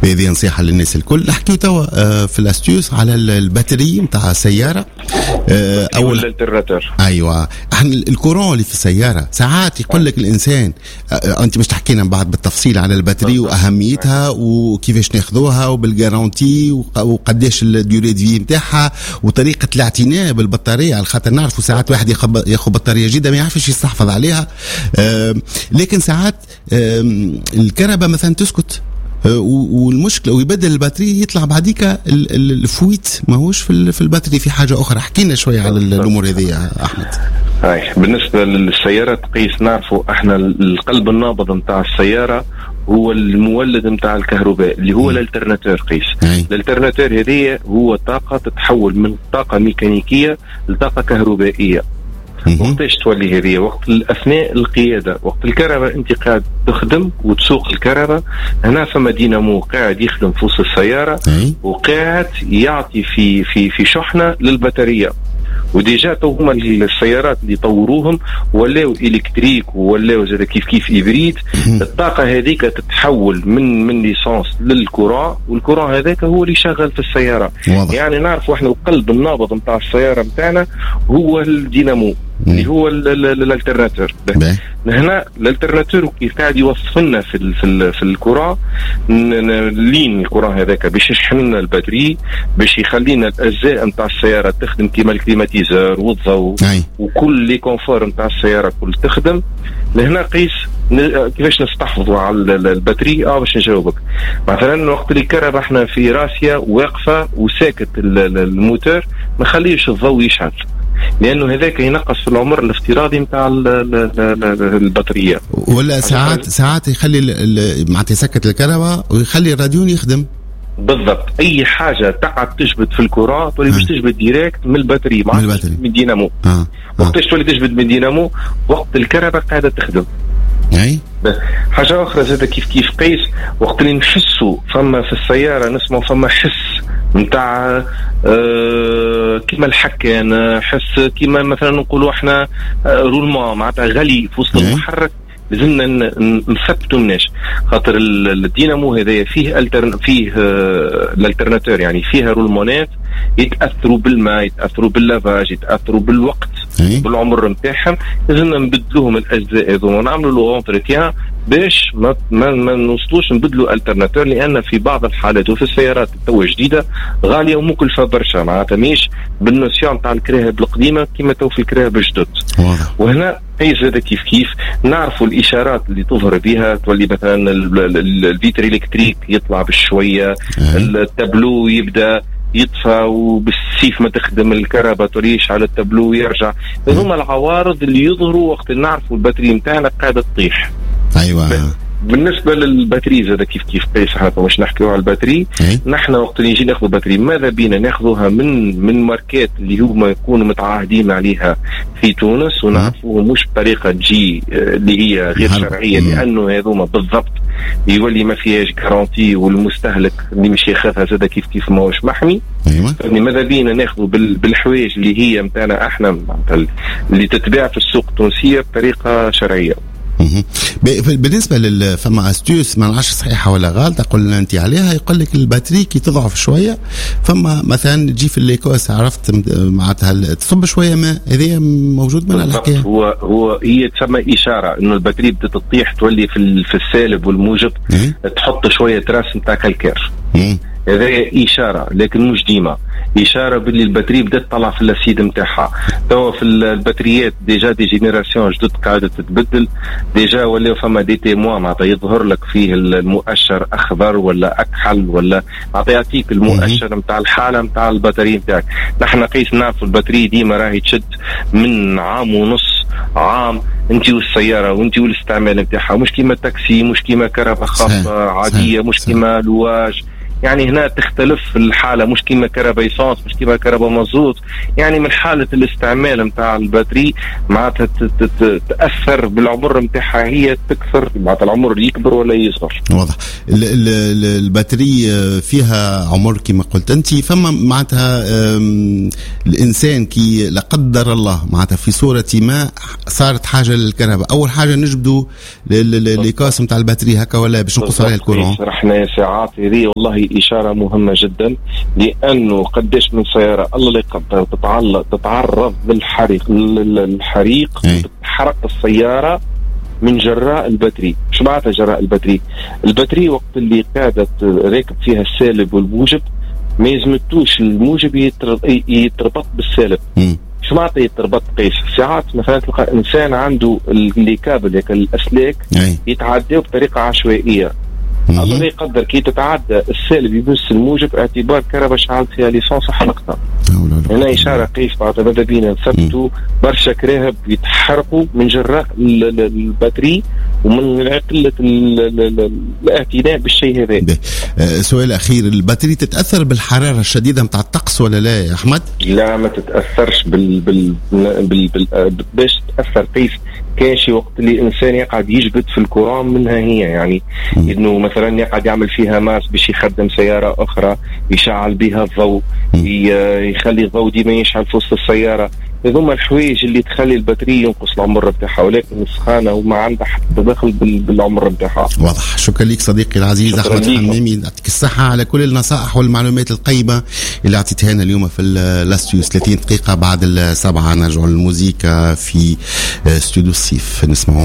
بهذه نصيحة للناس الكل. نحكي توا في الاستيوس على الباتري متاع السيارة أو الالترناتور. أيوة، احنا الكورون اللي في السيارة ساعات يقول لك الإنسان أنت مش تحكينا بعد بالتفصيل على الباتري وأهميتها وكيفاش ناخذوها وبالجارانتي وقديش الديوري دي متاعها وطريقة الاعتناء بالبطارية، على خاطر نعرفوا ساعات واحد ياخذ بطارية جديدة ما يعرفش يستحفظ عليها. لكن ساعات الكهرباء مثلا تسكت والمشكلة ويبدل الباتري يطلع بعديك الفويت ماهوش في الباتري، في حاجة أخرى. حكينا شوية على الأمور هذه يا أحمد. بالنسبة للسيارات قيس نعرفوا احنا القلب النابض متاع السيارة هو المولد متاع الكهرباء اللي هو الالترناتور قيس. الالترناتور هذه هو طاقة تتحول من طاقة ميكانيكية لطاقة كهربائية. وقتاش تولي هذه؟ وقت أثناء القيادة، وقت الكهرباء أنت قاعد تخدم وتسوق الكهرباء، هنا فما دينامو قاعد يخدم في وسط السيارة وقاعد يعطي في شحنة للبطارية. وديجا هما السيارات اللي طوروهم ولاو إلكتريك ولاو زاد كيف إبريد. الطاقة هذيك تتحول من ليسانس للكوران، والكوران هذاك هو اللي شغال في السيارة. يعني نعرفوا احنا القلب النابض متاع السيارة متاعنا هو الدينامو اللي هو الالترناتور. هنا الالترناتور كيف قاعد يوصف لنا في الكوران لين الكوران هذاك باش يشحن لنا الباتري، باش يخلينا الاجزاء نتاع السياره تخدم كيما الكليماتيزور والضوء وكل لي كونفور نتاع السياره كل تخدم. لهنا قيس كيفاش نستحفظوا على الباتري. باش نجاوبك مثلا وقت اللي الكهرباء احنا في راسيا واقفه وساكت الموتور ما خليش الضوء يشعل، لأنه هذاك ينقص في العمر الافتراضي متاع البطارية. ولا ساعات يخلي معناتها يسكت الكهرباء ويخلي الراديون يخدم. بالضبط، أي حاجة تقعد تجبد في الكرة تولي باش تجبد ديريكت من البطارية من الدينامو. وقتاش تولي تجبد من الدينامو؟ وقت الكهرباء قاعدة تخدم. حاجة أخرى زاد كيف قيس وقت اللي نحسوا فما في السيارة نسمع فما حس متاع كيما الحكان، حس كيما مثلا نقولوا احنا رولمان معناتها غلي في وسط المحرك، لازمنا نثبتوا مناش خاطر الدينامو هذايا فيه الالترناتور يعني فيها رولمونات يتاثروا بالماء، يتاثروا باللافاج، يتاثروا بالوقت بالعمر نتاعهم. لازمنا نبدلوهم الاجزاء هذوما ونعملوا له اونتريتيان باش ما نوصلوش نبدلوا الترناتور، لان في بعض الحالات وفي السيارات التو جديده غاليه ومكلفه برشا، معناتها مش بالنوسيون تاع الكراهب القديمه كيما تو في الكراهب الجدد. وهنا قيس هذا كيف نعرفوا الاشارات اللي تظهر بها، تولي مثلا الفيتر الكتريك يطلع بشويه، التابلو يبدا يطفى وبالسيف ما تخدم الكهرباء تريش على التابلو ويرجع. هذوما العوارض اللي يظهروا وقت نعرفوا الباتري متاعنا قاعده تطيح. بالنسبه للباتري زاد كيف قيس حتى مش نحكيو على الباتري. نحن وقت اللي نجي ناخذ باتري ماذا بينا ناخذوها من ماركات اللي هما يكونوا متعاهدين عليها في تونس ونعرفوه مش بطريقه تجي اللي هي غير شرعيه، لانه هذوما بالضبط يولي ما فيهاش جارانتي والمستهلك اللي مش ياخذها زاد كيف ما هوش محمي. يعني ماذا بينا ناخذوا بالحوايج اللي هي متاعنا احنا اللي تتباع في السوق التونسيه بطريقه شرعيه. بالنسبة فما استيوس ما نعرفش صحيحة ولا غلط قلنا انت عليها، يقول لك الباتري كي تضعف شوية فما مثلا تجي في الليكوس عرفت معناتها تصب شوية ماء، هذه موجود من الحكاية. هي تسمى إشارة إنه الباتري بدها تطيح تولي في السالب والموجب، تحط شوية راس نتاع كالكير. هذا إشارة لكن مش ديما إشارة باللي الباتري بدأت تطلع في الأسيد متاعها. توا في الباتريات ديجا دي جينيراسيون جدد قاعدة تتبدل، ديجا ولا فما دي تيموا معناتها يظهر لك فيه المؤشر أخضر ولا أكحل ولا معناتها يعطيك المؤشر متاع الحالة متاع الباتري متاعك. نحن قيس نعرف الباتري ديما راهي تشد من عام ونص عام انت والسيارة وانت والاستعمال متاعها، مش كيما تاكسي، مش كيما كهرباء خاصة عادية، مش كيما لواج يعني هنا تختلف الحالة، مش كيما كهرباء إيسانس، مش كيما كهرباء مازوت. يعني من حالة الاستعمال متاع الباتري معناتها تأثر بالعمر متاعها، هي تكثر معناتها العمر يكبر ولا يصغر. واضح. الباتري فيها عمر كما قلت أنت. فما معناتها الإنسان كي لا قدر الله معناتها في صورة ما صارت حاجة للكهرباء، أول حاجة نجبدوا لكاس متاع الباتري هكا ولا باش نقص عليه الكورون؟ رحنا ساعات هذه والله إشارة مهمة جدا، لأنه قديش من سيارة الله لا يقدر تتعرض للحريق تحرق السيارة من جراء الباتري. شو معناتها جراء الباتري؟ الباتري وقت اللي قاعدة راكب فيها السالب والموجب ما يزمتوش الموجب يتربط بالسالب. شو معناتها يتربط قيس؟ ساعات مثلا تلقى إنسان عنده اللي كابل الأسلاك يتعدى بطريقة عشوائية. الله لا يقدر كي تتعدى السالب يبث الموجب اعتبار كهرباء شعلت فيها ليسانس حرقتها. هنا إشارة قيس بعد ماذا بينا نثبتوا برشا كراهب يتحرقوا من جراء الباتري ومن قلة الاعتناء بالشيء هذا. سؤال أخير، الباتري تتأثر بالحرارة الشديدة متاع الطقس ولا لا يا أحمد؟ لا ما تتأثرش باش تأثر قيس كان شي وقت اللي إنسان يقعد يجبد في الكوران منها هي، يعني إنه مثلا يقعد يعمل فيها ماس باش يخدم سيارة أخرى يشعل بها الضوء، يخلي الضوء ديما يشعل في وسط السيارة. هذوما الحوايج اللي تخلي الباتري ينقص العمر بتاعها، ولكن السخانة وما عندها حتى تدخل بالعمر بتاعها. واضح. شكرا لك صديقي العزيز أحمد حمامي، يعطيك الصحة على كل النصائح والمعلومات القيمة اللي أعطيتها لنا اليوم في الاستوديو. 30 دقيقة بعد 7 نرجع للموسيقى في استوديو الصيف نسمعوا